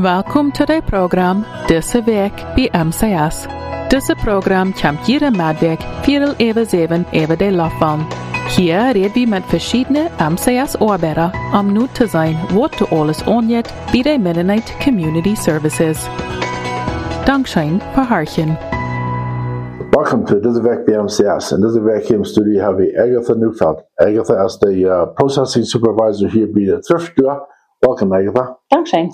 Welkom to het program Deze Week bij MCS. Deze program komt jede maandag 4/7 over de loopbaan. Hier reden we met verschillende MCS-arbeiders om nu te zijn wat er alles aangaat bij de Mennonite Community Services. Dankzij voor hartjen. Welcome to Deze Week bij MCS. In deze week hier in de studio hebben we Agatha Neufeld. Agatha is de processing supervisor hier bij de thriftstore. Welkom Agatha. Dankzij.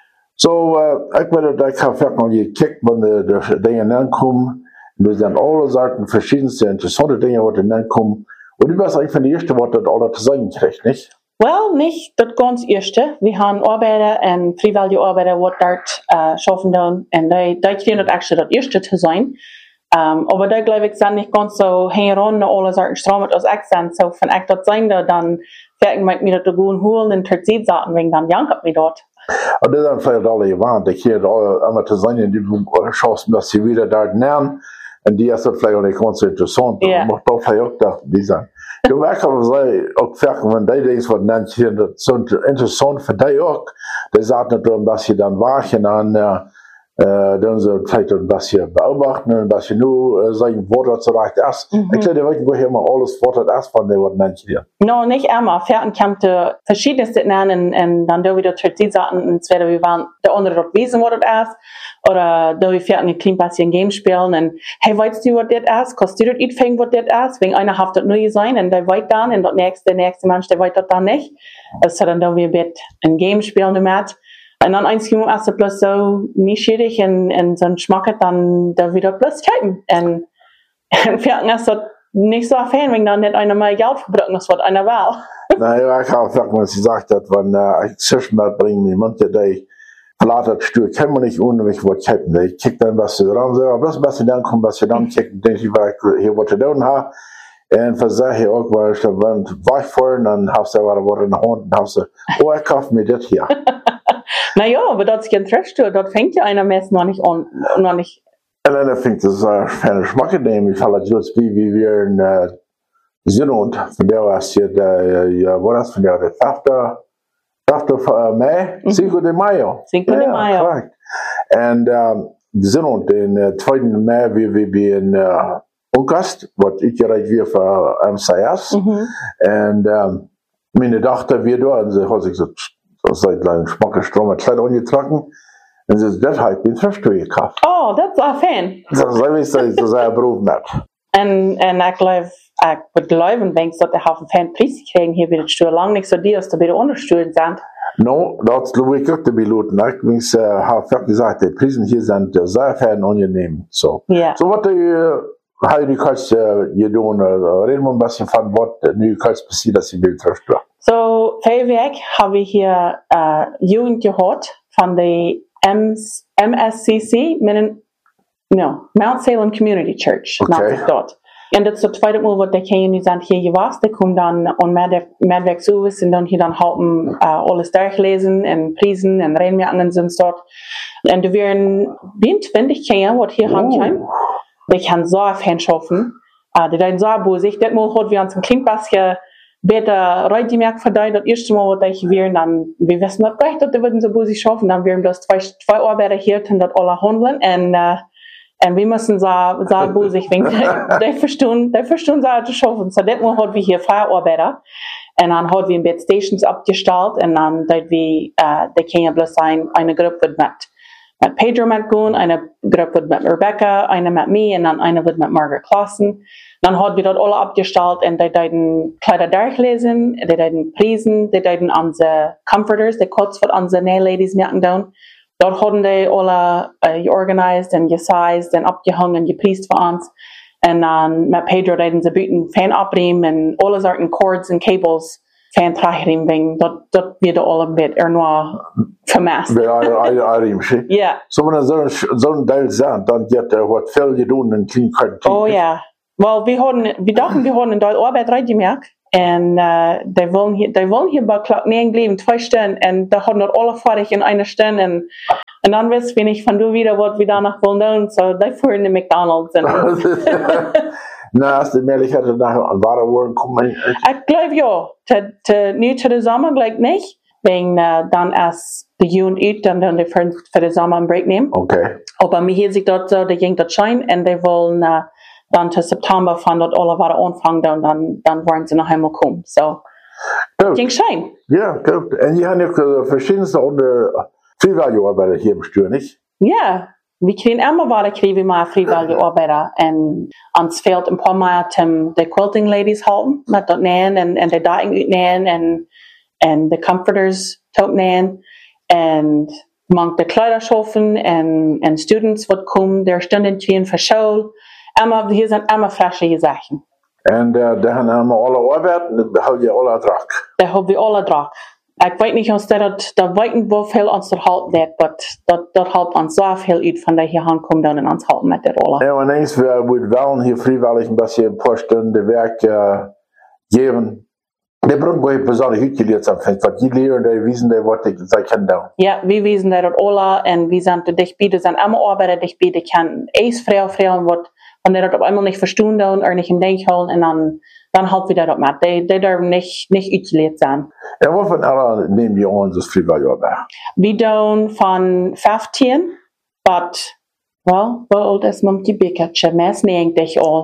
Ik weet dat ik ga verder nog je kijkt wanneer de dingen aankomen. Er zijn alle soorten verschillende interessante dingen wat er aankomen. Und du bist eigentlich von der Erste, was das alles zu sagen kriegt, nicht? Wel, nicht das ganz Erste. Wir haben Arbeiter und freiwillige Arbeiter, die dort schaffen dann. Und die kriegen das actually das Erste zu sein. Aber da glaube ich, sind nicht ganz so heran, alle Sorten Strom als ich sind. So, wenn ich das sein da, dann fertig mit mir das gut holen und zur Zeit sagen, wegen dann jankert mir dort. Und das sind vielleicht alle gewarnt. Ich hier alle immer zu sein, die Chancen, dass sie wieder dort lernen. Und die ist das vielleicht auch nicht ganz so interessant. Ja. Macht doch vielleicht auch das, die sagen. Du merkst aber, auch fertig, wenn die Dinge, was nennt hier, das so interessant für die auch. Die sagt natürlich, dass sie dann wachen an, dann so vielleicht ein bisschen beobachten, ein bisschen nur sagen, wo das so recht ist. Ich glaube, woher immer alles, was das ist, von dem, was nennt hier. No, nicht immer. Fertig kommt verschiedenste nennen und dann da wieder zur Zeit sagen, entweder wir waren der andere dort wissen, was das ist. Oder da wir fertig ein klein bisschen Game spielen und hey, weißt du, was das ist? Kannst du das nicht was das ist? Wegen einer hat das neu sein und der weiß dann und der nächste Mensch, der weiß das dann nicht. Also dann da wir ein Game spielen damit. Und dann eins ist es bloß so nischig und so ein Schmack dann da wieder bloß kippen. Und fertig ist das nicht so Fan, wenn dann nicht einer mal Geld verbringen, das wird einer will. Naja, ich habe fertig, wenn sie sagt, dass wenn ich zwischen das bringen, jemand, der verlatet Stuhl, kann man nicht ohne mich was kippen. Ich kick dann was zu dran, so, aber was sie dann kommen, was sie dann kicken, denke ich, weil ich hier was zu tun habe. Und versage ich auch, weil ich da war vorhin, dann hast du aber in der Hand und hast du, oh, ich kaufe mir das hier. Naja, aber das ist kein Treffstuhl, dort fängt ja einer meist noch nicht an, noch nicht. Und dann fängt das eine Schmacke nehmen, ich halte das wie wir in Südund, von der was hier, ja, war das von der 5. Mai, 5 de Mayo. 5 de Mayo. Correct. And Südund, den 2. Mai, wir in Ungast, was ich gerecht wir für MCS. Und meine Tochter wir da, und sie hat sich so seit langem Schmacke Strom mit Kleid angetragen. Und sie ist deshalb in Thriftstore gekauft. Oh, that's a fan. So ist das so sehr berufen hat. Und ich glaube, ich glaube, wenn dass der Haufen Fan Preise kriegen hier wieder Stuhl lang nicht so die, dass da wieder Unterstühlen sind. No, das glaube ich auch die Piloten. Ich habe gesagt, die Preise hier sind sehr fern angenehm. So, yeah. So was du kannst hier tun, reden wir ein bisschen von, was du kannst passieren, dass sie will Thriftstore. So, vorweg habe ich hier Jugend gehört von der MSCC, Mount Salem Community Church. Okay. Dort. Und das ist das zweite Mal, was die Kinder sind hier gewesen. Die kommen dann an Medweg zu und dann hier dann halten alles durchlesen und Prisen und Rennmerken sind dort. Und wir werden 20 Kinder, was hier haben. Die können so viel schaffen. Die sind so busig. Das Mal hat wir uns ein kleines bisschen besser Reutgemerkt verdient. Das erste Mal, was wir dann, wir wissen das gleich, dass die würden so busig schaffen. Dann werden das zwei Arbeiter hier, die das alle handeln. Und wir müssen so busig, die verstehen so zu schaffen. So, das Mal hat wir hier 5 Arbeiter. Und dann hat wir ein Bett Stations abgestellt. Und dann, dass wir, die können bloß sein, eine Gruppe wird mit Pedro mitgehen, eine Gruppe wird mit Rebecca, eine mit mir und dann eine wird mit Margaret Klassen. Dann hat wir dort alle abgestellt und die deuten Kleider durchlesen, die deuten Prisen, die deuten unsere Comforters, die kurz von unsere Nail-Ladies merken down. Dort haben die alle georganisiert und gesized und abgehangen und gepriest für uns. Und dann mit Pedro deuten sie bieten Fan abnehmen und alle Sorten Cords und Cables Fan tragen, wegen dort wird alle ein bisschen nur vermasst. Ja. So wenn so ein Teil sind, dann geht was viel getan in kleinen Karten. Oh ja. Well, wir dachten, wir haben in der Arbeit reingemerkt. Und die wollen hier bei Klock 9 bleiben, 2 Stunden. Und da haben wir alle fertig in einer Stunde. Und dann wissen wir nicht, von du wieder, was wir danach wollen. So, die fuhren in McDonald's. Na, als die Möglichkeit nachher an wahre Wochen kommen. Ich glaube ja. Nu zu der Sommer, glaube ich nicht. Wegen dann erst die Jugend ut, dann die für den Sommer einen Break nehmen. Okay. Aber mir hier sich dort so, die ging dort schein und die wollen dann zu September von dort alle wieder anfangen und dann wollen sie noch einmal kommen. So, ging schein. Ja, gut. Und ihr habt ja verschiedenste freiwillige Arbeiter hier im Stür, nicht? Ja, wir kriegen immer weiter, kriegen wir mal freiwillige Arbeiter und uns fehlt ein paar Mal die Quilting Ladies halten, mit dort nähen und die Daten nähen und die Comforters dort nähen und manche die Kleider schaffen und Students, die kommen, der Stunden kriegen für Schule. Hier sind immer flasche Sachen. Und da haben wir alle Arbeit und da haben wir alle Ertrag. Da haben wir alle Ertrag. Ich weiß nicht, ob da weiten, wo viel uns dort halten wird, aber dort halten uns so viel uit von der hier ankommen und uns halten mit der Rolle. Ja, und eins, wir wollen hier freiwillig ein bisschen ein paar Stunden Werk geben. Die bringen wir besonders utgelehrt sind, weil die Lehrer, die wissen, was sie können tun. Ja, wir wissen das alle und wir sind dich bei, sind immer Arbeiter dich bei, die können frei und was, wenn die das auf einmal nicht verstehen oder nicht im Denk holen und dann halt wieder das mit. Die dürfen nicht utgelehrt sein. Ja, wovon alle nehmen wir uns das freiwillig Arbeit? Wir tun von 15, but, well, wie alt ist man die Bickertje? Meistens eigentlich all.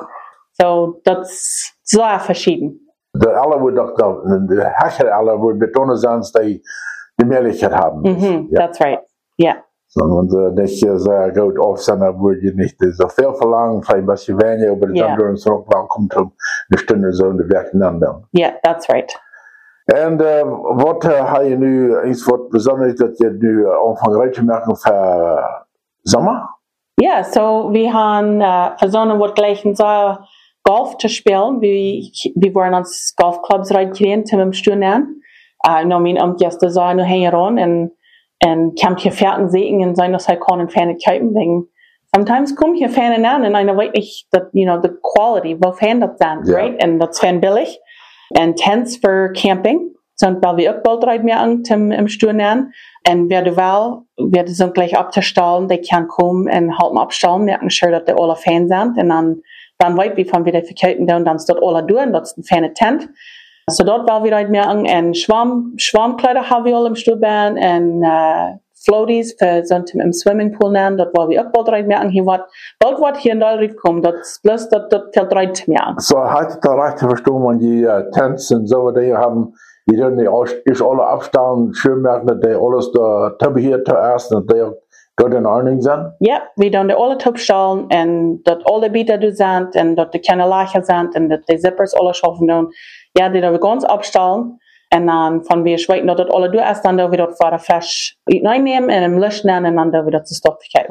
So, das ist so verschieden. Alle, wo doch die Hacker, alle, wo betonen sind, die Möglichkeit haben. Ja. That's right, yeah. So, und nicht sehr gut auf sein, wo je nicht so viel verlangen, vielleicht ein bisschen weniger, aber dann durch den Rückbau kommt eine Stunde so in die Werk nennen. Yeah, that's right. Und was habe ich nu, ist was Besonderes, dass ihr nu umfangreich merken für Sommer? Ja, so wir haben versucht, was gleich so Golf zu spielen. Wir wollen uns Golfclubs reinkriegen, zum im Stunden. Noch mein Gäste sagen, nur hängen ran und kommt hier Fährten sehen und sein, dass er kann Fähne kaufen, wegen sometimes kommen hier Fähne an und einer weiß nicht, that, you know, the quality, wo Fähne das sind, right? Und das Fähne billig. Und Tents für Camping, sind weil wir auch bald rein mehr an im Stunden. Und wer du sind gleich abzustellen, die kann kommen und halten abstellen, merken schon, dass die alle Fähne sind und dann weit wie von wieder verkaufen und dann ist dort alle durch und das ist ein Fähne Tent. So dort war wir halt mehr an und Schwammkleider haben wir alle im Stuhlbahn und Floaties für sonst im Swimmingpool nennen, dort war wir auch bald rein mehr an. Hier bald hier in Deutschland kommen, das bloß dort fällt rein mehr an. So hat da recht zu verstehen, wenn die Tents und so die haben, die dann nicht alle abstellen, schön merken, dass die alles da hier zuerst und die dort in Ordnung sind? Ja, wir dann die alle abstellen und dort alle Bieter sind und dort die keine Lacher sind und dort die Zippers alle schaffen und ja, die da wir ganz abstellen und dann von wir schweiten dort alle durch erst dann da wieder vor der Flash reinnehmen und im Licht nehmen und dann da wieder zu Stopp verkaufen.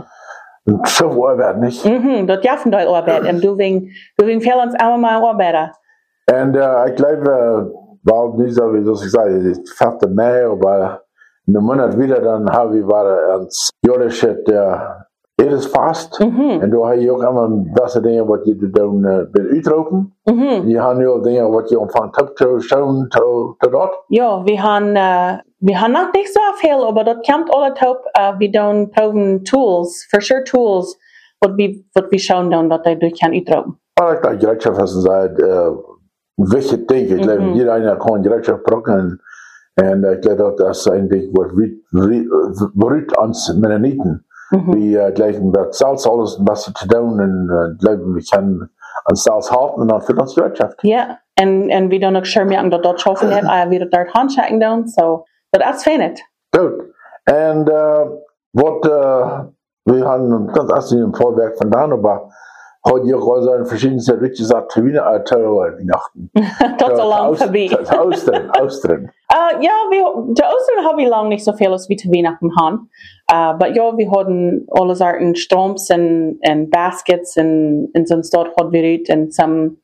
So Arbeit, nicht? Dort jaffen die Arbeit und du wegen fehlen uns immer mal Arbeiter. Und ich glaube, weil dieser, wie soll ich sagen, 4. Mai, aber in einem Monat wieder, dann haben wir ans jüdische Edesfast. Und da habe ich auch immer bessere Dinge, was die dann beütropen. Die haben ja Dinge, was die anfangen zu schauen, dort. Ja, wir haben noch nicht so viel, aber dort kommt alle top. Wir dann proben Tools, for sure Tools, was wir schauen dann, dass die durch kann ütropen. Ich glaube, Gerätschaft ist ein wichtiges Ding. Ich glaube, jeder einer kann Gerätschaft brauchen. Und ich glaube, das ist eigentlich, was berührt uns Mennoniten. Wir gleichen mit Salz alles, was sie zu tun, und glauben, wir können an Salz halten und dann für uns Wirtschaft. Ja, und wir dann auch schon merken, dass dort schaffen hat, wir dort Handchecken tun, so, das ist nicht. Gut. Und wir haben ganz erst im Vorwerk von da, aber heute hier also in verschiedenen Richtungen gesagt, zu Weihnachten. Das ist so lang vorbei. Austern. Ja, zu Ostern haben wir lange nicht so viel als wir zu Weihnachten haben. Aber ja, wir hatten alle Sorten Strumps und Baskets und sonst dort hatten wir und some,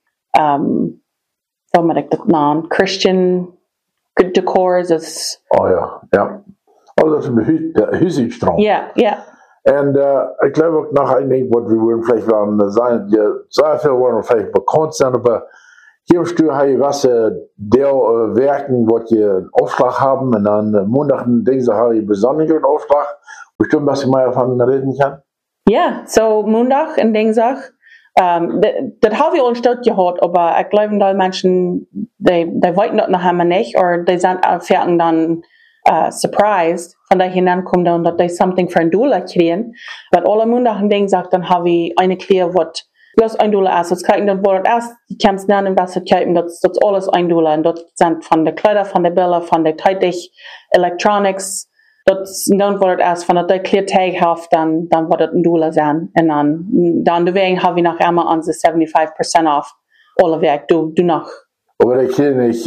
Christian Decors. Oh ja. Also das ist Hüsigstrom. Ja. Und ich glaube auch noch ein Ding, was wir wollen vielleicht sein, sehr viel wollen wir vielleicht bekannt sein, aber hier im Stuhl habe ich was der Werken, was ihr einen Aufschlag haben, und dann Montag habe ich einen besonderen Aufschlag, bestimmt, was ich mal davon reden kann. Ja, so Montag in Dingsach, das haben wir uns dort gehört, aber ich glaube, die Menschen, die wollten das noch einmal nicht, oder die sind fertig dann surprised van dat je dan komt dan dat they something for een doel kriegen. Maar alle maandag een ding sagt, dan heb je een keer wat plus een doel is. Dat krijg dan wordt eerst die camps dan en was het kijken dat alles een doel en dat zijn van de kleider, van de billen, van de tijdig electronics. Dat dan wordt het eerst van dat de kleertijg heeft, dan wordt het een doel zijn. En dan de wegen hebben we nog eenmaal onze 75% af. Alle werk doe nog. Maar ik ken niet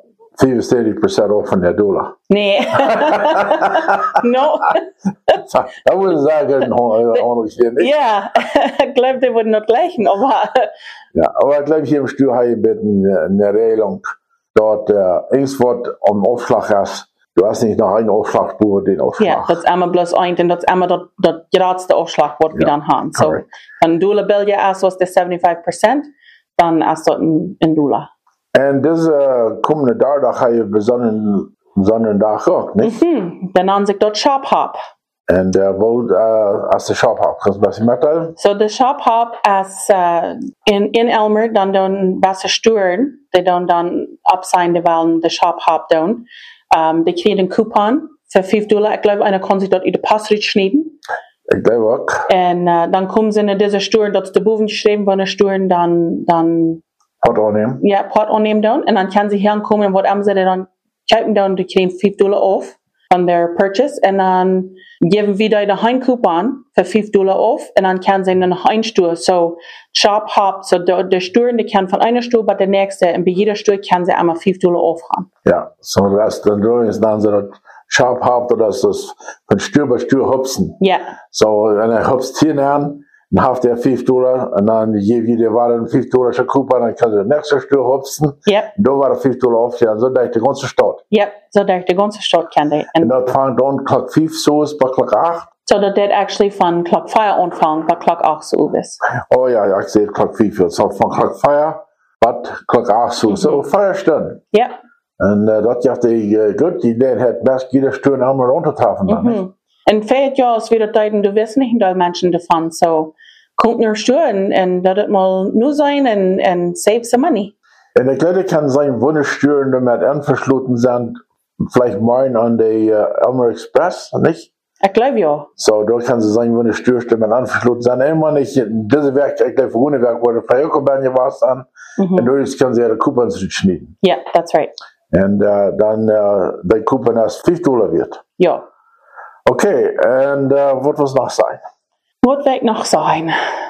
75% af van de doelen. Nee. No. Dat moet ik zeggen, ja, ik geloof dat wordt nog gleichen, aber. Ja, aber ich glaube, hier im Stuhl habe ich eine Regelung, dort eens wordt om Aufschlag ist. Du hast nicht noch einen Aufschlagspur, den Aufschlag. Ja, dat is allemaal bloß ein, en dat is allemaal dat grootste Aufschlag wordt we dan gaan. So, een doelen bil je als was de 75%, dan is dat een doelen. En deze komende dag ga je Sonnendag ook, niet? Dan aan zich dat shop hop. En wo als de shop hop, kannst du was mitteilen? So de shop hop is in Elmer, dan was sturen, die dan op zijn, die willen de shop hop doen. Die krijgen een coupon voor $5. Ik geloof, einer kan zich dat uit de pasrit snijden. Ik denk ook. En dan komen ze in deze stuur, dat is de boven geschreven van de stuur, dan Pot aannemen. Ja, pot aannemen dan. En dan kan ze hier komen en wat hebben ze dan kijken dan, die krijgen $5 af van their purchase. En dan geven we daar de coupon voor $5 af. En dan kan ze nog een stuur. So, shop hop. So, de stuur, die kan van een stuur bij de nächste. En bij jeder stuur kan ze allemaal $5 afgaan. Ja, so das dann doen is dan zo shop hop, dat is dus van stuur bij stuur hupsen. Ja. So, en hij hupst hier aan. Dan heeft hij $5 en dan geef je de waarde een $5 coupon, dan kan je de nächste stuur hupsen. Yep. Dan waren $5 af, ja, zo dat de ganze stad. Yep, so dat de ganze stad kan die. En dat vangt dan klok 5 zo is bij klok 8. So dat actually van klok 4 aanvangt, bij klok 8 zo is. Oh ja, ik zei klok 5, so van klok 4 tot klok 8 zo. So 4 stunden. Yep. En dat heeft hij goed, die deed het best jede stuur allemaal runtertrafen dan, niet? En 4 jaar is weer dat du wissen nicht, dat mensen ervan, so komt naar stuur en dat het mal nu zijn en save some money. En ik glaube, kan zijn wundersturen die met anversloten zijn, vielleicht morgen an de Elmer Express, nicht? Ik geloof ja. So, da kann sie sein, wenn die Störste mit anverschlossen sind. Immer nicht, diese Werk, ich glaube, ohne Werk wurde frei auch bei mir was an. Und dadurch kann sie ihre Coupons schneiden. Yeah, that's right. Und dann, der Coupon erst $5 wird. Ja. Okay, und was noch sein? Wat wil ik nog zijn?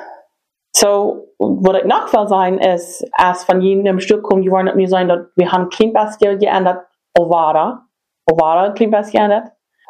So, wat ik nog wil zijn is, als van jedem stuk komt, je wordt het nu zijn dat we gaan Kleinbasje geändert, Ovara Kleinbasje geändert.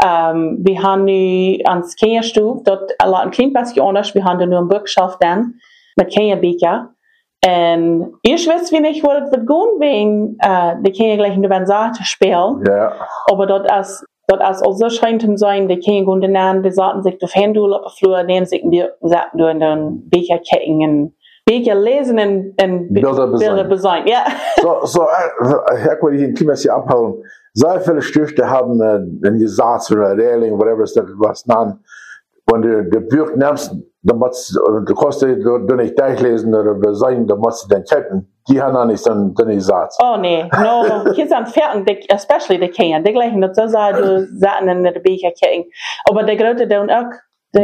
We gaan nu aan het kinderstoel, dat een Kleinbasje anders, we gaan er nu een bookshelf dan, met kinderbücher. En eerst wist we niet wat het wordt gaan, wegen de kinder gleich in de Benzate spelen. Ja. Aber dat als al zo schijnt te zijn, de kinderen gaan daarna, die zaten zich de handdoel op de vloer, nemen zich die zaten door een beetje kijken en beetje lezen en Bilder bezien. Ja. So, Herr Kollege, ich kann das hier abhauen. Sehr viele Stifte haben einen Gesatz oder Reling, whatever es da was nan. Wenn du die Bücher nimmst, dann musst du kostet du nicht durchlesen oder bezeichnen, dann musst du dann checken. Die haben dann nicht so einen Satz. Oh nee, no, hier sind fertig, especially die Kinder. Die gleichen das so sagen, du zaten in de Bücher kijken. Aber die Grote doen ook.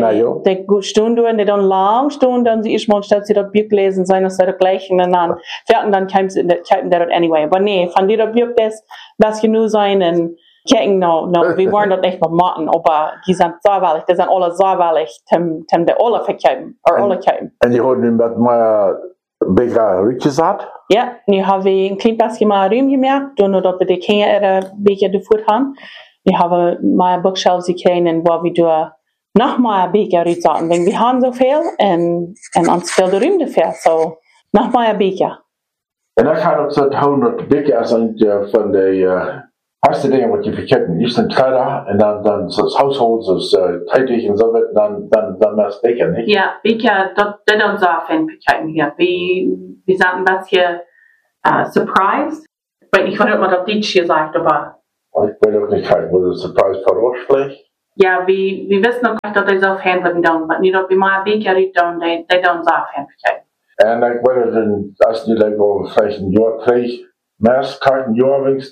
Die stunden, die dan lang stunden, dan zie je mal, statt sie dat Buch lesen, sein das der gleichen und dann fertig, dann kämen sie dat anyway. Aber nee, von dir Buch das genug sein und kijken, no, wir wollen das nicht mehr machen, aber die sind sauerweilig, die sind alle sauerweilig, dem de alle verkaufen, oder alle kaufen. Und die haben mit meiner Bäcker rückgesagt? Ja, nu haben wir ein kleines bisschen mal Raum gemerkt, nur dass wir die Kinder ihre Bücher geführt haben. Wir haben mal Bookshelves gekriegt, wo wir noch mal Bücher rücksagen, weil wir haben so viel und uns fehlt der Raum dafür, so noch mal Bücher. En dan gaat het zo houden dat de Bücher sind von der erste Dinge, was die verkennen. Ist ein Kleider und dann das Haushalt, das Tätig und so weiter, dann mehr Bücher, nicht? Ja, Bücher, das uns auch verkennen hier. Wir sagen das hier surprised. Weil ich weiß nicht, ob man das Deutsch gesagt, aber ich weiß auch nicht, wo das Surprise verarscht vielleicht. Ja, wir wissen auch nicht, dass die so verhandeln tun, aber nicht, ob wir mal Bücher tun, die uns auch verkennen. Und ich weiß, als die vielleicht ein Jahr kriegt, mehr Karten, Jahr wenigstens,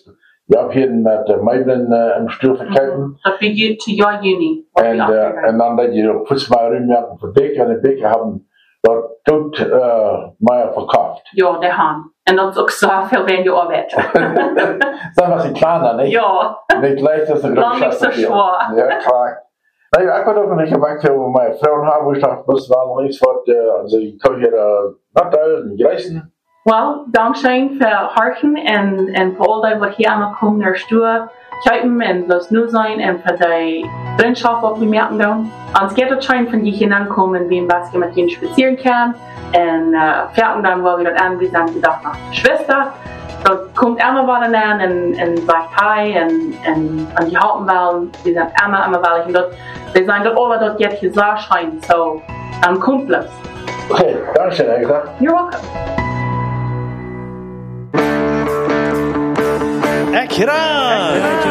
Ja, hier mit Meibeln im Stuhl verkaufen. Dat begint zu Jahr Juni. En dan dat je op voetsmaar rummerken voor Beker. En de Beker hebben dat tot mij verkauft. Ja, de han. En dat is ook zoveel weniger arbeid. Dat was een kleiner, niet? Ja. Niet leicht als de Lang niet zo zwaar. Ja, klaar. Nee, ik had ook nog gewacht over mijn vrouw hebben. Wo ich dachte, das war noch nichts, was sie kann hier nach da reißen. Well, dankzij voor Harken en voor al dat wat hier allemaal komt naar stuur. Kijken en los nu zijn en voor de vriendschap wat we merken doen. Als geht het schijn van die hinankomen, wie een basje met je spazieren kan. En verten dan wel weer dat aan, wie dan gedacht naar de Schwester. Dat komt allemaal wat aan en sagt hi en die houden wel, die zijn allemaal wel. En dat, die zijn dat alle dat jetzt gezegd schijnt, zo komt het. Oké, dankzij eigenlijk. You're welcome. Akira!